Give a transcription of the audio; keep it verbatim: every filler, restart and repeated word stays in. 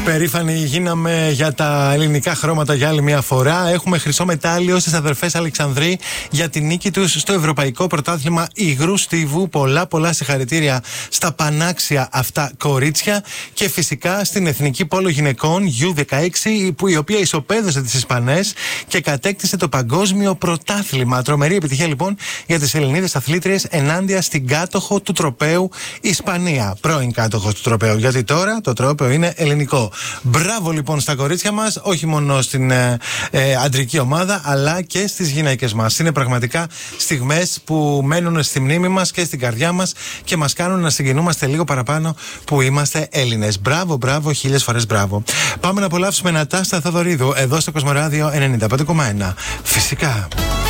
Περήφανοι γίναμε για τα ελληνικά χρώματα για άλλη μια φορά. Έχουμε χρυσό μετάλλιο στις αδερφές Αλεξανδρή για την νίκη τους στο Ευρωπαϊκό Πρωτάθλημα Υγρού Στίβου. Πολλά πολλά συγχαρητήρια στα πανάξια αυτά κορίτσια. Και φυσικά στην Εθνική Πόλο Γυναικών γιου δεκαέξι, που η οποία ισοπαίδωσε τις Ισπανές και κατέκτησε το παγκόσμιο πρωτάθλημα. Τρομερή επιτυχία λοιπόν για τις Ελληνίδες αθλήτριες ενάντια στην κάτοχο του τροπαίου Ισπανία. Πρώην κάτοχος του τροπαίου, γιατί τώρα το τρόπαιο είναι ελληνικό. Μπράβο λοιπόν στα κορίτσια μας, όχι μόνο στην ε, ε, αντρική ομάδα, αλλά και στις γυναίκες μας. Είναι πραγματικά στιγμές που μένουν στη μνήμη μας και στην καρδιά μας και μας κάνουν να συγκινούμαστε λίγο παραπάνω που είμαστε Έλληνες. Μπράβο, μπράβο, χίλιες φορές μπράβο. Πάμε να απολαύσουμε Νατάστα Θοδωρίδου εδώ στο Κοσμοράδιο ενενήντα πέντε κόμμα ένα. Φυσικά.